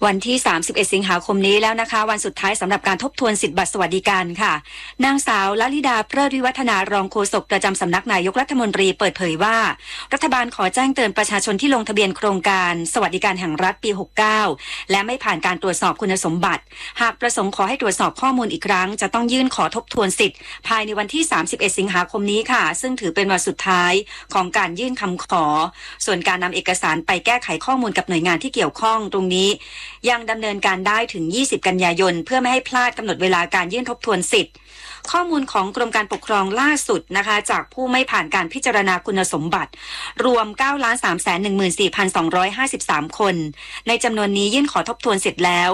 วันที่31สิงหาคมนี้แล้วนะคะวันสุดท้ายสำหรับการทบทวนสิทธิบัตรสวัสดิการค่ะนางสาวลลิดาเพลิดวิวัฒนารองโฆษกประจำสำนักนายกรัฐมนตรีเปิดเผยว่ารัฐบาลขอแจ้งเตือนประชาชนที่ลงทะเบียนโครงการสวัสดิการแห่งรัฐปี69และไม่ผ่านการตรวจสอบคุณสมบัติหากประสงค์ขอให้ตรวจสอบข้อมูลอีกครั้งจะต้องยื่นขอทบทวนสิทธิ์ภายในวันที่31สิงหาคมนี้ค่ะซึ่งถือเป็นวันสุดท้ายของการยื่นคำขอส่วนการนำเอกสารไปแก้ไขข้อมูลกับหน่วยงานที่เกี่ยวข้องตรงนี้ยังดำเนินการได้ถึง20กันยายนเพื่อไม่ให้พลาดกำหนดเวลาการยื่นทบทวนสิทธิ์ข้อมูลของกรมการปกครองล่าสุดนะคะจากผู้ไม่ผ่านการพิจารณาคุณสมบัติรวม 9,314,253 คนในจำนวนนี้ยื่นขอทบทวนสิทธิ์แล้ว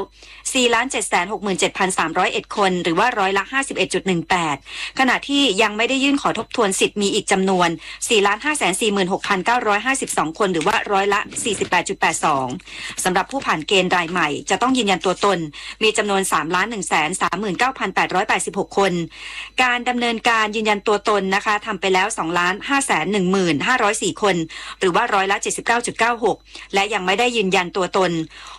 4,767,301 คนหรือว่าร้อยละ 51.18 ขณะที่ยังไม่ได้ยื่นขอทบทวนสิทธิ์มีอีกจำนวน 4,546,952 คนหรือว่าร้อยละ 48.82 สำหรับผู้ผ่านเกณฑ์รายใหม่จะต้องยืนยันตัวตนมีจำนวน 3,139,886 คนการดำเนินการยืนยันตัวตนนะคะทำไปแล้ว 2,511,504 คนหรือว่าร้อยละ 79.96 และยังไม่ได้ยืนยันตัวตน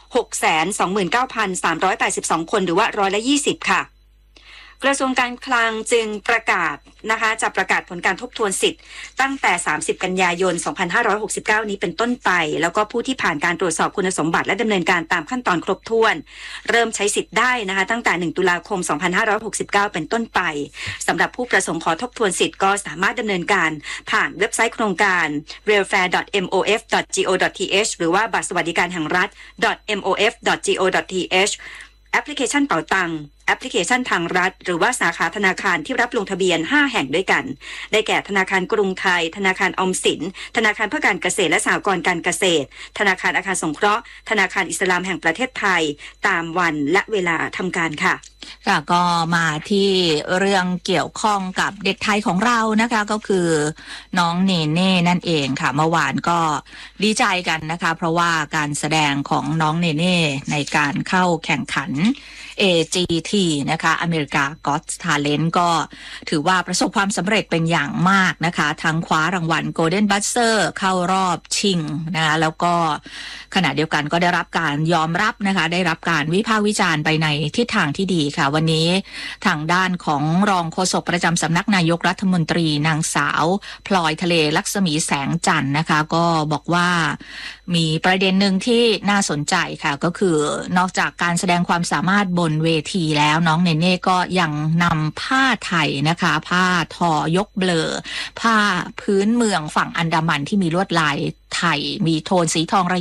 629,382 คนหรือว่าร้อยละ 20 ค่ะกระทรวงการคลังจึงประกาศนะคะจะประกาศผลการทบทวนสิทธิ์ตั้งแต่30กันยายน2569นี้เป็นต้นไปแล้วก็ผู้ที่ผ่านการตรวจสอบคุณสมบัติและดำเนินการตามขั้นตอนครบถ้วนเริ่มใช้สิทธิ์ได้นะคะตั้งแต่1ตุลาคม2569เป็นต้นไปสำหรับผู้ประสงค์ขอทบทวนสิทธิ์ก็สามารถดำเนินการผ่านเว็บไซต์โครงการ welfare.mof.go.th หรือว่าบัตรสวัสดิการแห่งรัฐ .mof.go.th แอปพลิเคชันเป๋าตังแอปพลิเคชันทางรัฐหรือว่าสาขาธนาคารที่รับลงทะเบียน5แห่งด้วยกันได้แก่ธนาคารกรุงไทยธนาคารออมสินธนาคารเพื่อการเกษตรและสหกรณ์การเกษตรธนาคารอาคารสงเคราะห์ธนาคารอิสลามแห่งประเทศไทยตามวันและเวลาทำการค่ะค่ะก็มาที่เรื่องเกี่ยวข้องกับเด็กไทยของเรานะคะก็คือน้องเนเน่นั่นเองค่ะเมื่อวานก็ดีใจกันนะคะเพราะว่าการแสดงของน้องเนเน่ในการเข้าแข่งขัน AGT นะคะ America Got Talent ก็ถือว่าประสบความสำเร็จเป็นอย่างมากนะคะทั้งคว้ารางวัล Golden Buzzer เข้ารอบชิงนะคะแล้วก็ขณะเดียวกันก็ได้รับการยอมรับนะคะได้รับการวิพากษ์วิจารณ์ไปในทิศทางที่ดีค่ะวันนี้ทางด้านของรองโฆษกประจำสำนักนายกรัฐมนตรีนางสาวพลอยทะเลลักษมีแสงจันทร์นะคะก็บอกว่ามีประเด็นหนึ่งที่น่าสนใจค่ะก็คือนอกจากการแสดงความสามารถบนเวทีแล้วน้องเนเน่ก็ยังนำผ้าไทยนะคะผ้าทอยกเบลอผ้าพื้นเมืองฝั่งอันดามันที่มีลวดลายไทยมีโทนสีทอง